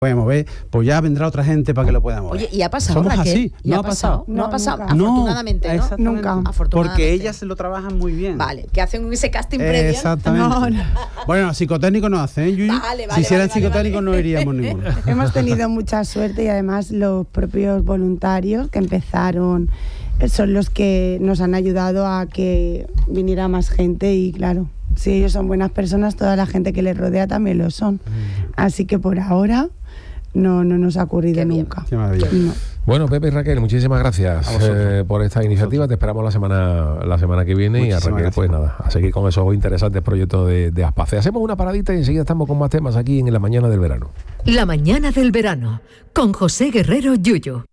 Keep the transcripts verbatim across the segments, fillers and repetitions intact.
puede mover, pues ya vendrá otra gente para que lo pueda mover. Oye, ¿y ha pasado, Somos Raquel? así, ¿Y no ha ha pasado. pasado? No ha pasado, No, afortunadamente, ¿no? Nunca. Afortunadamente. Porque ellas se lo trabajan muy bien. Vale, que hacen ese casting previo. Exactamente. No, no. Bueno, psicotécnicos no hacen, ¿eh, Yuyu? Vale, vale, si hicieran vale, psicotécnicos vale. no iríamos ninguno. Hemos tenido mucha suerte y además los propios voluntarios que empezaron son los que nos han ayudado a que viniera más gente y claro, si ellos son buenas personas, toda la gente que les rodea también lo son. Así que por ahora no, no nos ha ocurrido nunca. Qué maravilla. No. Bueno, Pepe y Raquel, muchísimas gracias eh, por esta iniciativa. Te esperamos la semana la semana que viene. Muchísimas y a Raquel, gracias. Pues nada, a seguir con esos interesantes proyectos de, de Aspace. Hacemos una paradita y enseguida estamos con más temas aquí en La Mañana del Verano. La Mañana del Verano, con José Guerrero Yuyu.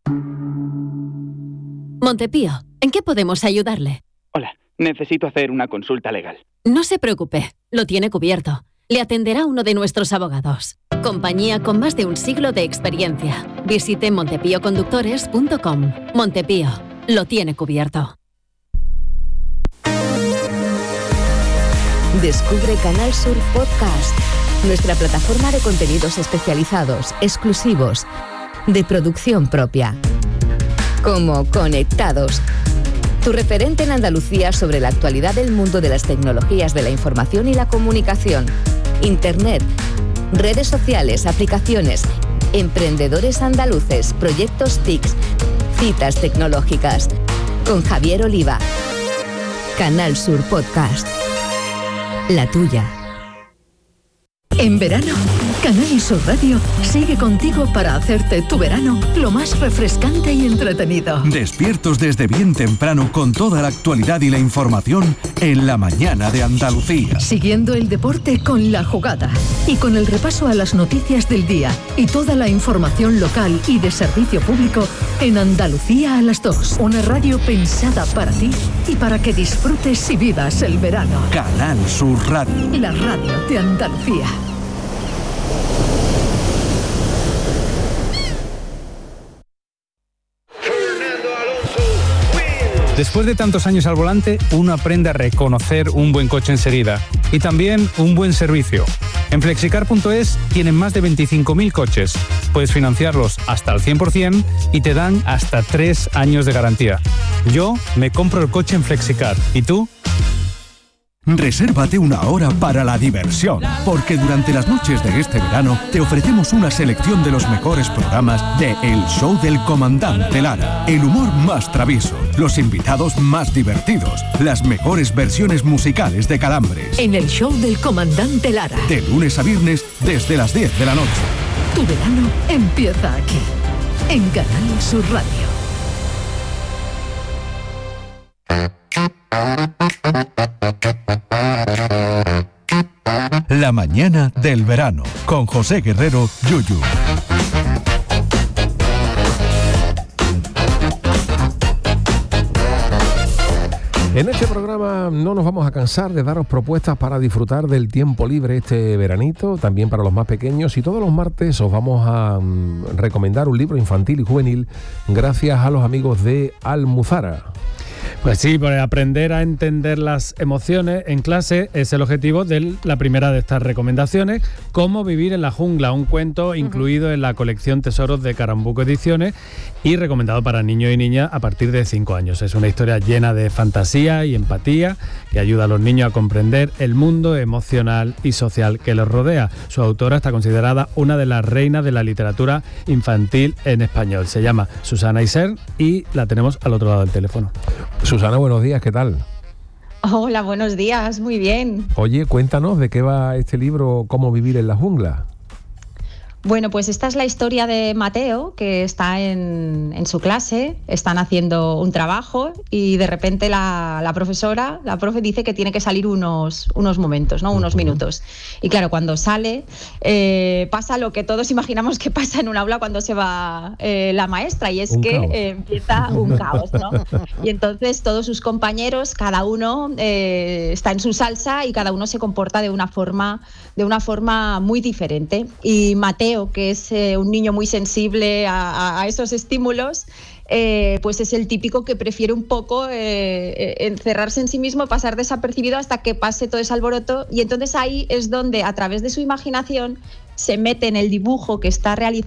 Montepío, ¿en qué podemos ayudarle? Hola, necesito hacer una consulta legal. No se preocupe, lo tiene cubierto. Le atenderá uno de nuestros abogados. Compañía con más de un siglo de experiencia. Visite montepío conductores punto com. Montepío, lo tiene cubierto. Descubre Canal Sur Podcast, nuestra plataforma de contenidos especializados, exclusivos, de producción propia. Como Conectados, tu referente en Andalucía sobre la actualidad del mundo de las tecnologías de la información y la comunicación, Internet, redes sociales, aplicaciones, emprendedores andaluces, proyectos T I C, citas tecnológicas. Con Javier Oliva. Canal Sur Podcast. La tuya. En verano, Canal Sur Radio sigue contigo para hacerte tu verano lo más refrescante y entretenido. Despiertos desde bien temprano con toda la actualidad y la información en La Mañana de Andalucía. Siguiendo el deporte con La Jugada y con el repaso a las noticias del día y toda la información local y de servicio público en Andalucía a las dos. Una radio pensada para ti y para que disfrutes y vivas el verano. Canal Sur Radio. La radio de Andalucía. Después de tantos años al volante, uno aprende a reconocer un buen coche enseguida y también un buen servicio. En flexicar punto es tienen más de veinticinco mil coches. Puedes financiarlos hasta el cien por ciento y te dan hasta tres años de garantía. Yo me compro el coche en Flexicar. ¿Y tú? Resérvate una hora para la diversión, porque durante las noches de este verano te ofrecemos una selección de los mejores programas de El Show del Comandante Lara, el humor más travieso, los invitados más divertidos, las mejores versiones musicales de Calambres. En El Show del Comandante Lara. De lunes a viernes desde las diez de la noche. Tu verano empieza aquí, en Canal Sur Radio. La Mañana del Verano, con José Guerrero Yuyu. En este programa no nos vamos a cansar de daros propuestas para disfrutar del tiempo libre este veranito, también para los más pequeños, y todos los martes os vamos a um, recomendar un libro infantil y juvenil gracias a los amigos de Almuzara. Pues sí, pues aprender a entender las emociones en clase es el objetivo de la primera de estas recomendaciones, Cómo vivir en la jungla, un cuento incluido en la colección Tesoros de Carambuco Ediciones y recomendado para niños y niñas a partir de cinco años. Es una historia llena de fantasía y empatía que ayuda a los niños a comprender el mundo emocional y social que los rodea. Su autora está considerada una de las reinas de la literatura infantil en español. Se llama Susana Isern y la tenemos al otro lado del teléfono. Susana, buenos días, ¿qué tal? Hola, buenos días, muy bien. Oye, cuéntanos de qué va este libro, Cómo vivir en la jungla. Bueno, pues esta es la historia de Mateo, que está en, en su clase, están haciendo un trabajo y de repente la, la profesora, la profe dice que tiene que salir unos, unos momentos, ¿no? Unos minutos. Y claro, cuando sale eh, pasa lo que todos imaginamos que pasa en un aula cuando se va eh, la maestra, y es un que eh, empieza un caos, ¿no? Y entonces todos sus compañeros, cada uno eh, está en su salsa y cada uno se comporta de una forma, de una forma muy diferente. Y Mateo, que es eh, un niño muy sensible a, a, a esos estímulos, eh, pues es el típico que prefiere un poco eh, encerrarse en sí mismo, pasar desapercibido hasta que pase todo ese alboroto, y entonces ahí es donde, a través de su imaginación, se mete en el dibujo que está realizando